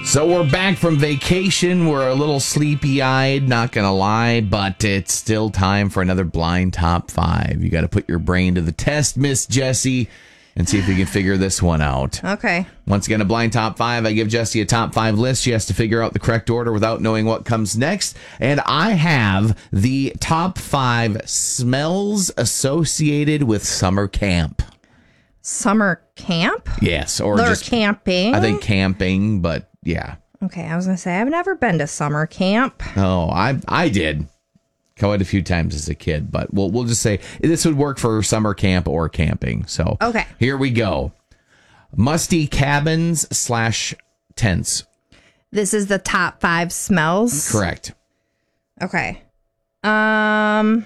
So we're back from vacation. We're a little sleepy-eyed, not going to lie, but it's still time for another blind top 5. You got to put your brain to the test, Miss Jessie, and see if you can figure this one out. Okay. Once again, a blind top 5. I give Jessie a top 5 list. She has to figure out the correct order without knowing what comes next. And I have the top 5 smells associated with summer camp. Summer camp? Yes, or They're just camping. I think camping, but yeah. Okay, I was going to say, I've never been to summer camp. Oh, I did quite a few times as a kid, but we'll just say this would work for summer camp or camping. So okay, here we go. Musty cabins / tents. This is the top 5 smells. Correct. Okay. How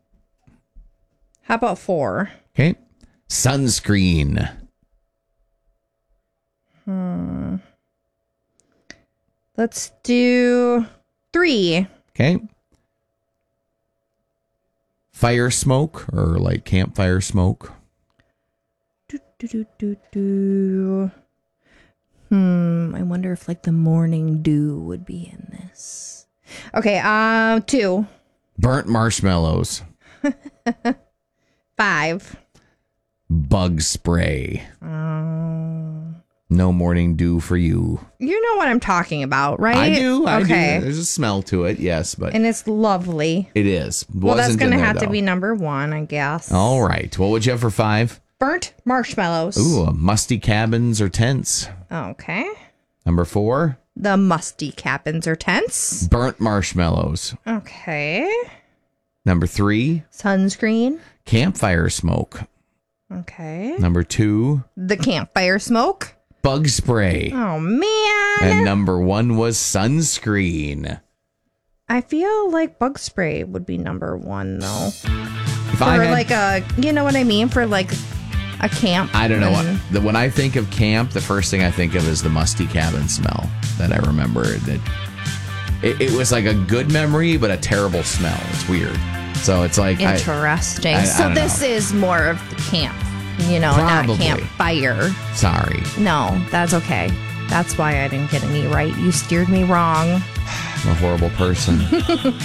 about 4? Okay. Sunscreen. Let's do 3. Okay. Fire smoke or like campfire smoke. I wonder if like the morning dew would be in this. Okay, 2. Burnt marshmallows. 5. Bug spray. No morning dew for you. You know what I'm talking about, right? I do. Okay. There's a smell to it, yes, but And it's lovely. it is. Well, that's going to have to though. be number 1, I guess. All right. What would you have for 5? Burnt marshmallows. Ooh, musty cabins or tents. Okay. Number 4, The musty cabins or tents. burnt marshmallows. Okay. Number 3, Sunscreen. campfire smoke. Okay. Number 2, The campfire smoke. bug spray. Oh, man. And number 1 was sunscreen. I feel like bug spray would be number 1, though. If For I had, like a, you know what I mean? For like a camp. I don't know what. When I think of camp, the first thing I think of is the musty cabin smell that I remember. It was like a good memory, but a terrible smell. It's weird. So it's like Interesting. I So don't this know. is more of the camp, not Probably. campfire. Sorry. No, that's okay. That's why I didn't get any right. You steered me wrong. I'm a horrible person.